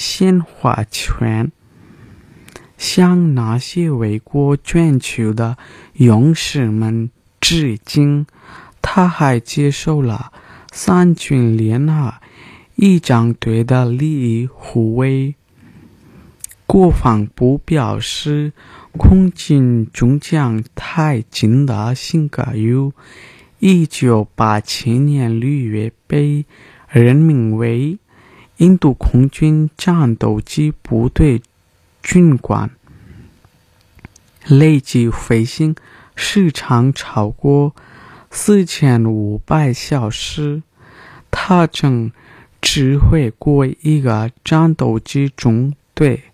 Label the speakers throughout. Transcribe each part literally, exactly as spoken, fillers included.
Speaker 1: 鲜花圈，向那些为国捐躯的勇士们致敬。他还接受了三军联合仪仗队的利益护卫。国防部表示，空军中将太金的性格由一九八七年六月被任命为印度空军战斗机部队军官，累计飞行时长超过四千五百小时。他曾指挥过一个战斗机中队、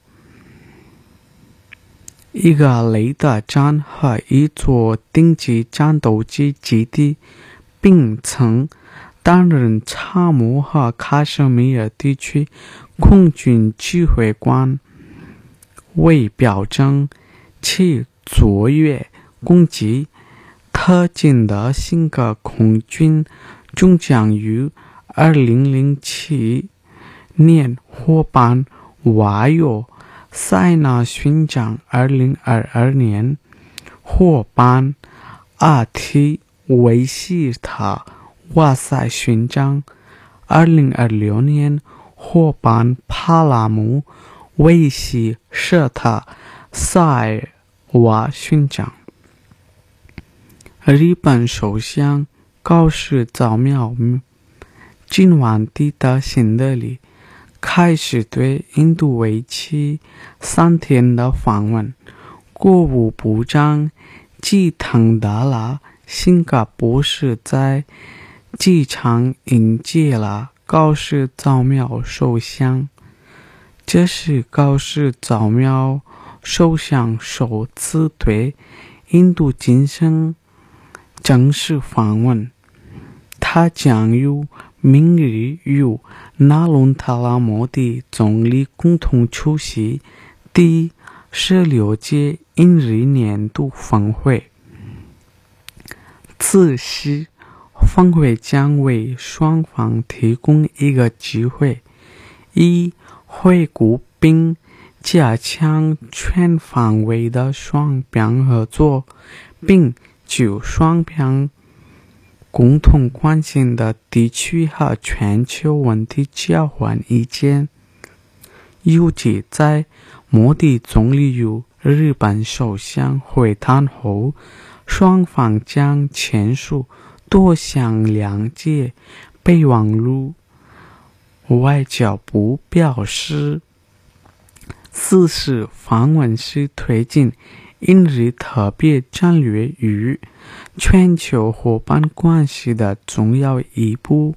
Speaker 1: 一个雷达站和一座顶级战斗机基地，并曾担任查姆和喀什米尔地区空军指挥官。为表彰其卓越功绩，特金的性格空军中将于二零零七年获颁瓦尤塞纳勋章，二零二二年获颁阿提维西塔瓦塞勋章，二零二六年获颁帕拉姆维西舍塔萨尔瓦勋章。日本首相高市早苗今晚抵达新德里，开始对印度为期三天的访问。国务部长吉腾达拉辛格博士在机场迎接了高市早苗首相，这是高市早苗首相首次对印度进行正式访问。他将于明日与纳伦塔拉莫迪总理共同出席第十六届印日年度峰会。此时，峰会将为双方提供一个机会，以回顾并加强全方位的双边合作，并就双边共同关心的地区和全球问题交换意见。预计在莫迪总理与日本首相会谈后，双方将签署多项谅解备忘录。外交部表示，此次访问是推进印日特别战略与全球伙伴关系的重要一步。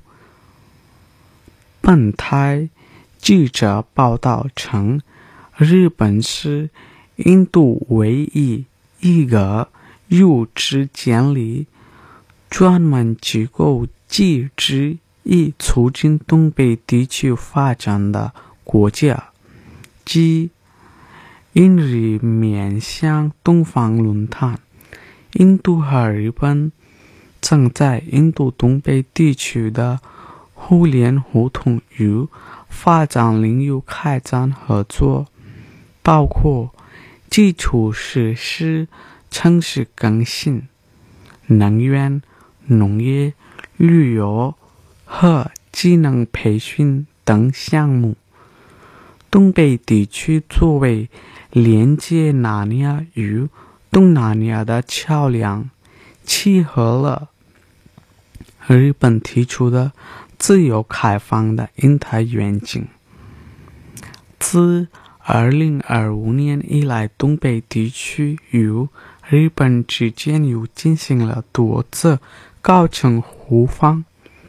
Speaker 1: 本台记者报道称，日本是印度唯一一个由之建立专门机构机制以促进东北地区发展的国家，即印日面向东方论坛。印度和日本正在印度东北地区的互联互通与发展领域开展合作，包括基础设施、城市更新、能源、农业、旅游和技能培训等项目。东北地区作为连接南亚与东南亚的桥梁，契合了日本提出的自由开放的印太愿景。自二零二五年以来，东北地区与日本之间又进行了多次高层互访，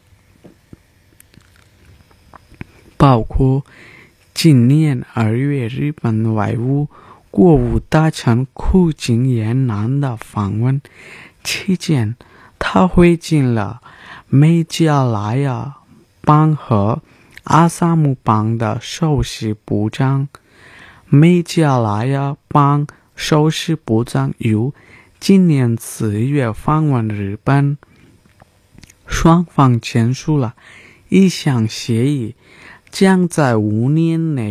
Speaker 1: 包括今年二月日本外务国务大臣谷井延男的访问期间，他会见了美加拉雅邦和阿萨姆邦的首席部长。美加拉雅邦首席部长于今年四月访问日本，双方签署了一项协议，将在五年内